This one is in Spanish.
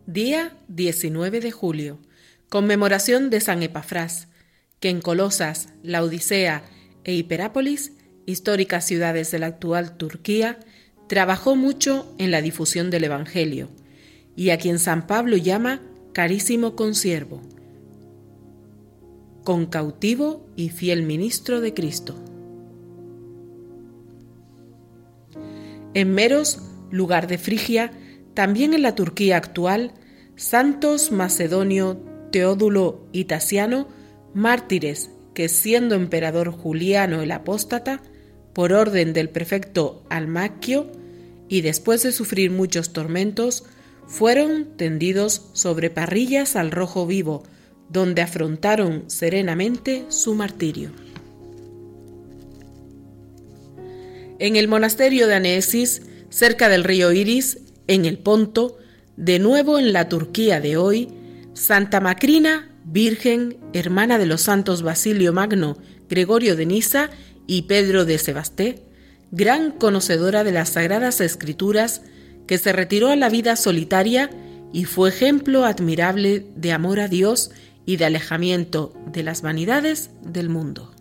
Día 19 de julio, conmemoración de San Epafrás, que en Colosas, Laodicea e Hiperápolis, históricas ciudades de la actual Turquía, trabajó mucho en la difusión del Evangelio, y a quien San Pablo llama carísimo consiervo, concautivo y fiel ministro de Cristo. En Meros, lugar de Frigia, también en la Turquía actual, santos Macedonio, Teodulo y Tasiano, mártires que, siendo emperador Juliano el Apóstata, por orden del prefecto Almaquio, y después de sufrir muchos tormentos, fueron tendidos sobre parrillas al rojo vivo, donde afrontaron serenamente su martirio. En el monasterio de Anesis, cerca del río Iris, en el Ponto, de nuevo en la Turquía de hoy, Santa Macrina, virgen, hermana de los santos Basilio Magno, Gregorio de Nisa y Pedro de Sebasté, gran conocedora de las Sagradas Escrituras, que se retiró a la vida solitaria y fue ejemplo admirable de amor a Dios y de alejamiento de las vanidades del mundo.